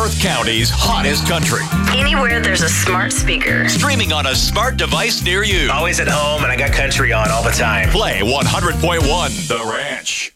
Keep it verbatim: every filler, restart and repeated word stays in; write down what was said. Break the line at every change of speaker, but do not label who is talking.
Worth County's hottest country.
Anywhere there's a smart speaker.
Streaming on a smart device near you.
Always at home, and I got country on all the time.
Play one hundred point one The Ranch.